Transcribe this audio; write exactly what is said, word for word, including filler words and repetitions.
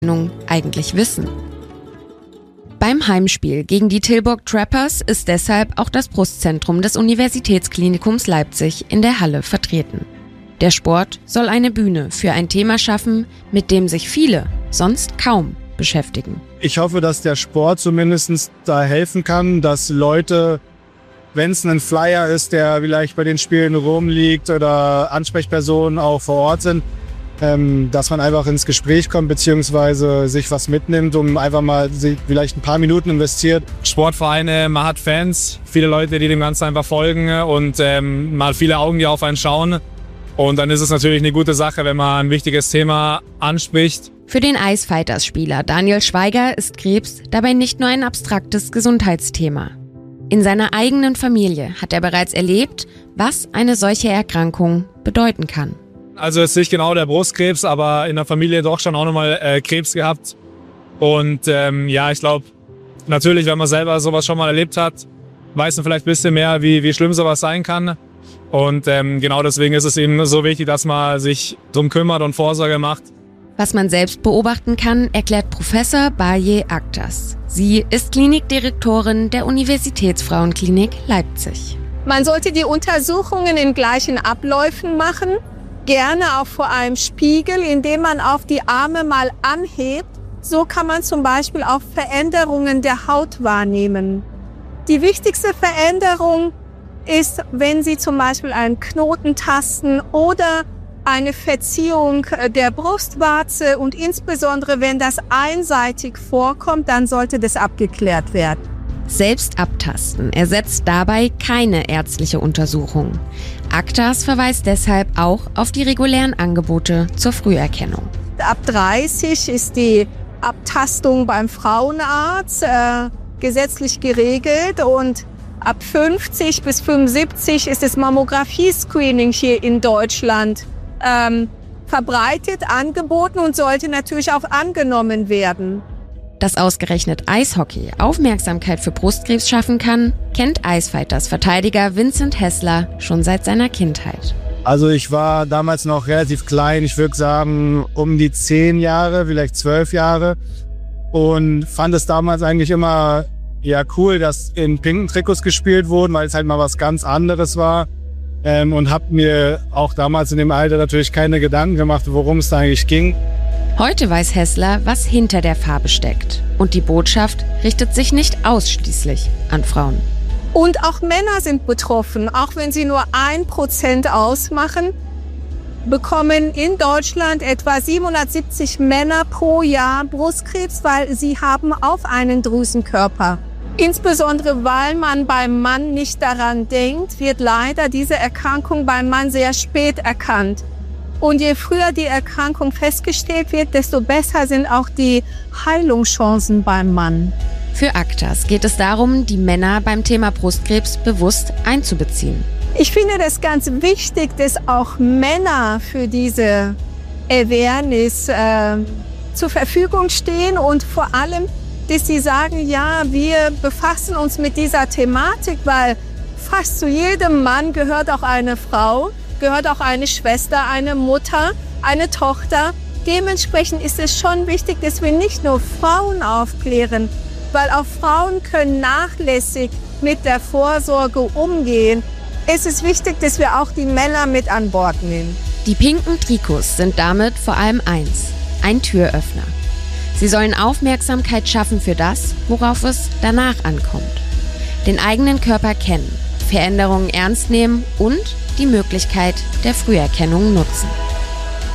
eigentlich wissen? Beim Heimspiel gegen die Tilburg Trappers ist deshalb auch das Brustzentrum des Universitätsklinikums Leipzig in der Halle vertreten. Der Sport soll eine Bühne für ein Thema schaffen, mit dem sich viele sonst kaum beschäftigen. Ich hoffe, dass der Sport zumindest da helfen kann, dass Leute, wenn es ein Flyer ist, der vielleicht bei den Spielen rumliegt oder Ansprechpersonen auch vor Ort sind, ähm, dass man einfach ins Gespräch kommt beziehungsweise sich was mitnimmt, um einfach mal sich vielleicht ein paar Minuten investiert. Sportvereine, man hat Fans, viele Leute, die dem Ganzen einfach folgen und ähm, mal viele Augen, die auf einen schauen. Und dann ist es natürlich eine gute Sache, wenn man ein wichtiges Thema anspricht. Für den Icefighters-Spieler Daniel Schweiger ist Krebs dabei nicht nur ein abstraktes Gesundheitsthema. In seiner eigenen Familie hat er bereits erlebt, was eine solche Erkrankung bedeuten kann. Also es ist nicht genau der Brustkrebs, aber in der Familie doch schon auch nochmal äh, Krebs gehabt. Und ähm, ja, ich glaube, natürlich, wenn man selber sowas schon mal erlebt hat, weiß man vielleicht ein bisschen mehr, wie, wie schlimm sowas sein kann. Und ähm, genau deswegen ist es eben so wichtig, dass man sich drum kümmert und Vorsorge macht. Was man selbst beobachten kann, erklärt Professor Baye Akhtas. Sie ist Klinikdirektorin der Universitätsfrauenklinik Leipzig. Man sollte die Untersuchungen in gleichen Abläufen machen, gerne auch vor einem Spiegel, indem man auch die Arme mal anhebt. So kann man zum Beispiel auch Veränderungen der Haut wahrnehmen. Die wichtigste Veränderung ist, wenn Sie zum Beispiel einen Knoten tasten oder eine Verziehung der Brustwarze, und insbesondere wenn das einseitig vorkommt, dann sollte das abgeklärt werden. Selbst abtasten ersetzt dabei keine ärztliche Untersuchung. Akhtas verweist deshalb auch auf die regulären Angebote zur Früherkennung. Ab dreißig ist die Abtastung beim Frauenarzt äh, gesetzlich geregelt und ab fünfzig bis fünfundsiebzig ist das Mammographie-Screening hier in Deutschland ähm, verbreitet, angeboten und sollte natürlich auch angenommen werden. Dass ausgerechnet Eishockey Aufmerksamkeit für Brustkrebs schaffen kann, kennt Icefighters Verteidiger Vincent Hessler schon seit seiner Kindheit. Also ich war damals noch relativ klein, ich würde sagen um die zehn Jahre, vielleicht zwölf Jahre, und fand es damals eigentlich immer ja cool, dass in pinken Trikots gespielt wurden, weil es halt mal was ganz anderes war. Ähm, und habe mir auch damals in dem Alter natürlich keine Gedanken gemacht, worum es da eigentlich ging. Heute weiß Hessler, was hinter der Farbe steckt. Und die Botschaft richtet sich nicht ausschließlich an Frauen. Und auch Männer sind betroffen. Auch wenn sie nur ein Prozent ausmachen, bekommen in Deutschland etwa siebenhundertsiebzig Männer pro Jahr Brustkrebs, weil sie haben auch einen Drüsenkörper. Insbesondere weil man beim Mann nicht daran denkt, wird leider diese Erkrankung beim Mann sehr spät erkannt. Und je früher die Erkrankung festgestellt wird, desto besser sind auch die Heilungschancen beim Mann. Für Akhtas geht es darum, die Männer beim Thema Brustkrebs bewusst einzubeziehen. Ich finde das ganz wichtig, dass auch Männer für diese Awareness äh, zur Verfügung stehen und vor allem, dass sie sagen, ja, wir befassen uns mit dieser Thematik, weil fast zu jedem Mann gehört auch eine Frau, gehört auch eine Schwester, eine Mutter, eine Tochter. Dementsprechend ist es schon wichtig, dass wir nicht nur Frauen aufklären, weil auch Frauen können nachlässig mit der Vorsorge umgehen. Es ist wichtig, dass wir auch die Männer mit an Bord nehmen. Die pinken Trikots sind damit vor allem eins: ein Türöffner. Sie sollen Aufmerksamkeit schaffen für das, worauf es danach ankommt. Den eigenen Körper kennen, Veränderungen ernst nehmen und die Möglichkeit der Früherkennung nutzen.